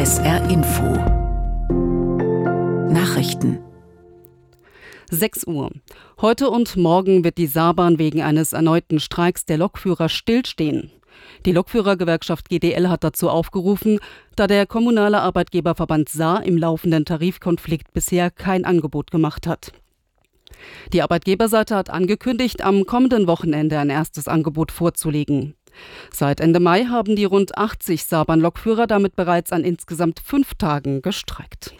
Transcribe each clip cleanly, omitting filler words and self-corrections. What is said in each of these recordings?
SR Info Nachrichten 6 Uhr. Heute und morgen wird die Saarbahn wegen eines erneuten Streiks der Lokführer stillstehen. Die Lokführergewerkschaft GDL hat dazu aufgerufen, da der kommunale Arbeitgeberverband Saar im laufenden Tarifkonflikt bisher kein Angebot gemacht hat. Die Arbeitgeberseite hat angekündigt, am kommenden Wochenende ein erstes Angebot vorzulegen. Seit Ende Mai haben die rund 80 Saarbahn-Lokführer damit bereits an insgesamt 5 Tagen gestreikt.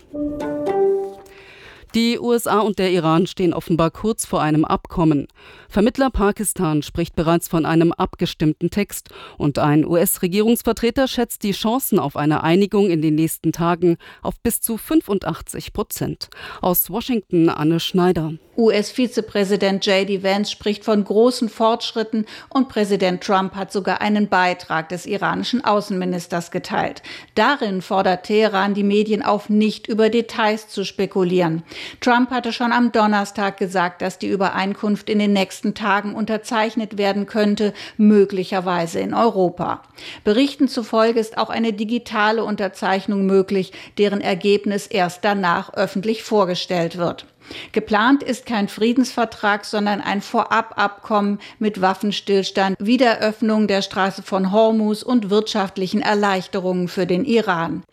Die USA und der Iran stehen offenbar kurz vor einem Abkommen. Vermittler Pakistan spricht bereits von einem abgestimmten Text und ein US-Regierungsvertreter schätzt die Chancen auf eine Einigung in den nächsten Tagen auf bis zu 85%. Aus Washington Anne Schneider. US-Vizepräsident J.D. Vance spricht von großen Fortschritten und Präsident Trump hat sogar einen Beitrag des iranischen Außenministers geteilt. Darin fordert Teheran die Medien auf, nicht über Details zu spekulieren. Trump hatte schon am Donnerstag gesagt, dass die Übereinkunft in den nächsten Tagen unterzeichnet werden könnte, möglicherweise in Europa. Berichten zufolge ist auch eine digitale Unterzeichnung möglich, deren Ergebnis erst danach öffentlich vorgestellt wird. Geplant ist kein Friedensvertrag, sondern ein Vorababkommen mit Waffenstillstand, Wiederöffnung der Straße von Hormuz und wirtschaftlichen Erleichterungen für den Iran.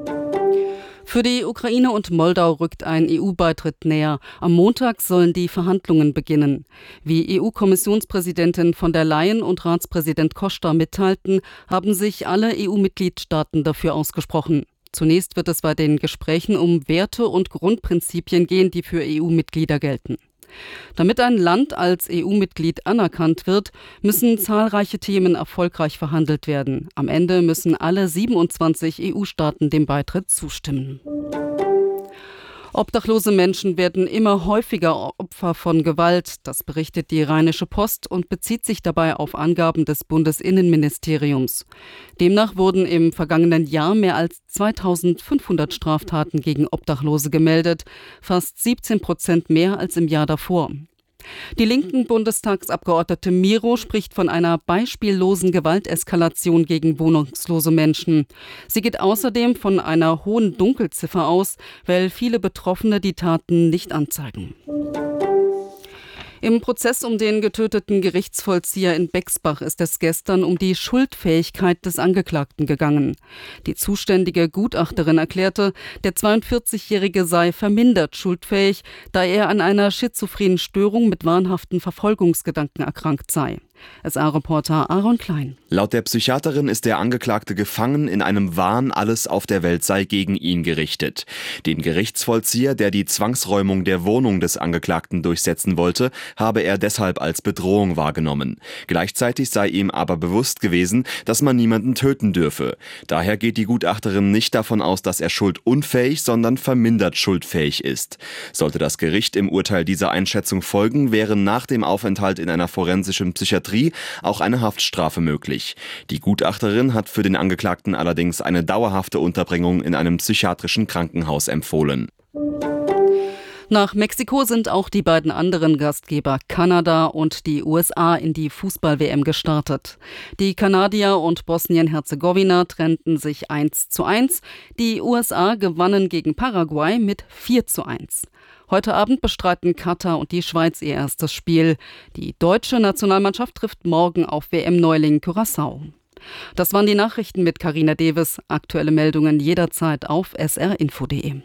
Für die Ukraine und Moldau rückt ein EU-Beitritt näher. Am Montag sollen die Verhandlungen beginnen. Wie EU-Kommissionspräsidentin von der Leyen und Ratspräsident Costa mitteilten, haben sich alle EU-Mitgliedstaaten dafür ausgesprochen. Zunächst wird es bei den Gesprächen um Werte und Grundprinzipien gehen, die für EU-Mitglieder gelten. Damit ein Land als EU-Mitglied anerkannt wird, müssen zahlreiche Themen erfolgreich verhandelt werden. Am Ende müssen alle 27 EU-Staaten dem Beitritt zustimmen. Obdachlose Menschen werden immer häufiger Opfer von Gewalt. Das berichtet die Rheinische Post und bezieht sich dabei auf Angaben des Bundesinnenministeriums. Demnach wurden im vergangenen Jahr mehr als 2500 Straftaten gegen Obdachlose gemeldet, fast 17% mehr als im Jahr davor. Die linken Bundestagsabgeordnete Miro spricht von einer beispiellosen Gewalteskalation gegen wohnungslose Menschen. Sie geht außerdem von einer hohen Dunkelziffer aus, weil viele Betroffene die Taten nicht anzeigen. Im Prozess um den getöteten Gerichtsvollzieher in Bexbach ist es gestern um die Schuldfähigkeit des Angeklagten gegangen. Die zuständige Gutachterin erklärte, der 42-Jährige sei vermindert schuldfähig, da er an einer schizophrenen Störung mit wahnhaften Verfolgungsgedanken erkrankt sei. SA-Reporter Aaron Klein. Laut der Psychiaterin ist der Angeklagte gefangen in einem Wahn, alles auf der Welt sei gegen ihn gerichtet. Den Gerichtsvollzieher, der die Zwangsräumung der Wohnung des Angeklagten durchsetzen wollte, habe er deshalb als Bedrohung wahrgenommen. Gleichzeitig sei ihm aber bewusst gewesen, dass man niemanden töten dürfe. Daher geht die Gutachterin nicht davon aus, dass er schuldunfähig, sondern vermindert schuldfähig ist. Sollte das Gericht im Urteil dieser Einschätzung folgen, wäre nach dem Aufenthalt in einer forensischen Psychiatrie auch eine Haftstrafe möglich. Die Gutachterin hat für den Angeklagten allerdings eine dauerhafte Unterbringung in einem psychiatrischen Krankenhaus empfohlen. Nach Mexiko sind auch die beiden anderen Gastgeber Kanada und die USA in die Fußball-WM gestartet. Die Kanadier und Bosnien-Herzegowina trennten sich 1:1. Die USA gewannen gegen Paraguay mit 4:1. Heute Abend bestreiten Katar und die Schweiz ihr erstes Spiel. Die deutsche Nationalmannschaft trifft morgen auf WM-Neuling Curaçao. Das waren die Nachrichten mit Carina Deves. Aktuelle Meldungen jederzeit auf srinfo.de.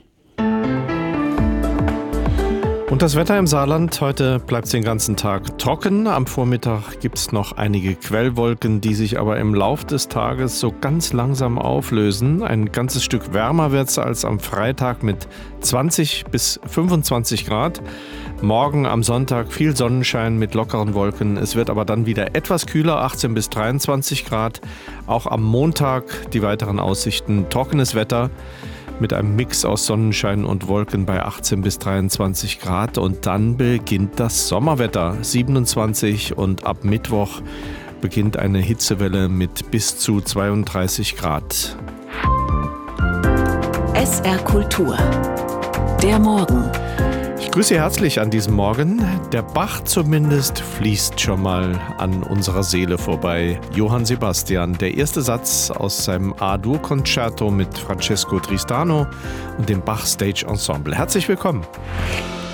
Und das Wetter im Saarland, heute bleibt es den ganzen Tag trocken. Am Vormittag gibt es noch einige Quellwolken, die sich aber im Lauf des Tages so ganz langsam auflösen. Ein ganzes Stück wärmer wird es als am Freitag mit 20 bis 25 Grad. Morgen am Sonntag viel Sonnenschein mit lockeren Wolken. Es wird aber dann wieder etwas kühler, 18 bis 23 Grad. Auch am Montag die weiteren Aussichten, trockenes Wetter mit einem Mix aus Sonnenschein und Wolken bei 18 bis 23 Grad. Und dann beginnt das Sommerwetter, 27, und ab Mittwoch beginnt eine Hitzewelle mit bis zu 32 Grad. SR Kultur. Der Morgen. Ich grüße Sie herzlich an diesem Morgen. Der Bach zumindest fließt schon mal an unserer Seele vorbei. Johann Sebastian, der erste Satz aus seinem A-Dur-Concerto mit Francesco Tristano und dem Bach Stage Ensemble. Herzlich willkommen.